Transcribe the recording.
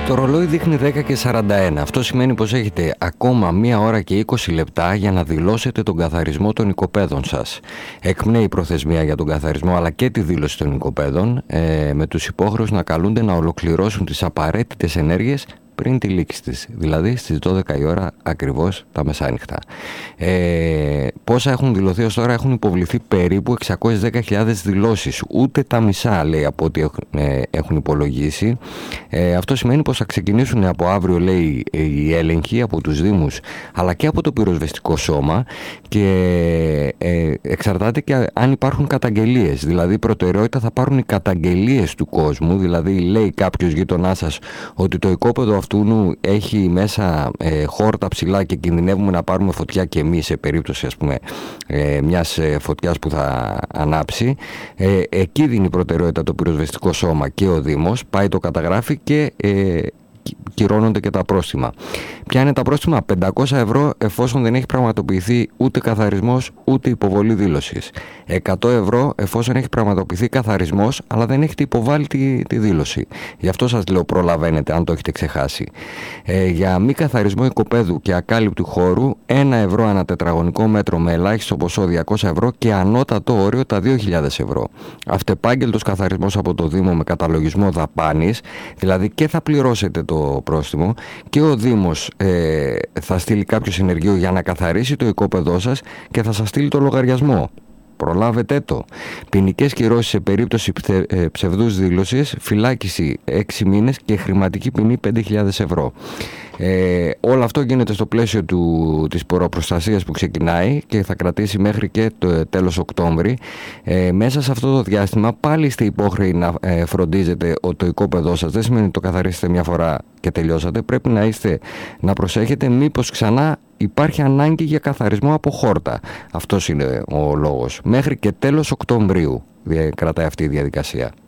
Το ρολόι δείχνει 10 και 41. Αυτό σημαίνει πως έχετε ακόμα 1 ώρα και 20 λεπτά για να δηλώσετε τον καθαρισμό των οικοπαίδων σας. Εκπνέει η προθεσμία για τον καθαρισμό αλλά και τη δήλωση των οικοπαίδων, με τους υπόχρεους να καλούνται να ολοκληρώσουν τις απαραίτητες ενέργειες πριν τη λήξη της, δηλαδή στις 12 η ώρα ακριβώς τα μεσάνυχτα. Πόσα έχουν δηλωθεί ως τώρα? Έχουν υποβληθεί περίπου 610.000 δηλώσεις, ούτε τα μισά λέει από ό,τι έχουν υπολογίσει. Αυτό σημαίνει πως θα ξεκινήσουν από αύριο, λέει, οι έλεγχοι από τους Δήμους αλλά και από το πυροσβεστικό σώμα, και εξαρτάται και αν υπάρχουν καταγγελίες, δηλαδή προτεραιότητα θα πάρουν οι καταγγελίες του κόσμου. Δηλαδή λέει κάποιος γείτονάς σας ότι το οικόπεδο αυτού έχει μέσα χόρτα ψηλά και κινδυνεύουμε να πάρουμε φωτιά και εμείς σε περίπτωση, ας πούμε, μιας φωτιάς που θα ανάψει, εκεί δίνει προτεραιότητα το πυροσβεστικό σώμα και ο Δήμος, πάει το καταγράφει και κυρώνονται και τα πρόστιμα. Ποια είναι τα πρόστιμα? 500 ευρώ εφόσον δεν έχει πραγματοποιηθεί ούτε καθαρισμός ούτε υποβολή δήλωσης. 100 ευρώ εφόσον έχει πραγματοποιηθεί καθαρισμός αλλά δεν έχετε υποβάλει τη δήλωση. Γι' αυτό σας λέω προλαβαίνετε αν το έχετε ξεχάσει. Για μη καθαρισμό οικοπαίδου και ακάλυπτου χώρου 1 ευρώ ανά τετραγωνικό μέτρο με ελάχιστο ποσό 200 ευρώ και ανώτατο όριο τα 2.000 ευρώ. Αυτεπάγγελτος καθαρισμός από το Δήμο με καταλογισμό δαπάνης, δηλαδή και θα πληρώσετε το πρόστιμο και ο Δήμος θα στείλει κάποιο συνεργείο για να καθαρίσει το οικόπεδό σας και θα σας στείλει το λογαριασμό. Προλάβετε το. Ποινικές κυρώσεις σε περίπτωση ψευδούς δήλωσης, φυλάκιση 6 μήνες και χρηματική ποινή 5.000 ευρώ. Όλο αυτό γίνεται στο πλαίσιο της ποροπροστασίας που ξεκινάει και θα κρατήσει μέχρι και το τέλος Οκτώβρη. Μέσα σε αυτό το διάστημα πάλι είστε υπόχρεοι να φροντίζετε ότι το οικόπεδό σας, δεν σημαίνει ότι το καθαρίσετε μια φορά και τελειώσατε, πρέπει να προσέχετε μήπως ξανά υπάρχει ανάγκη για καθαρισμό από χόρτα. Αυτός είναι ο λόγος. Μέχρι και τέλος Οκτωβρίου κρατάει αυτή η διαδικασία.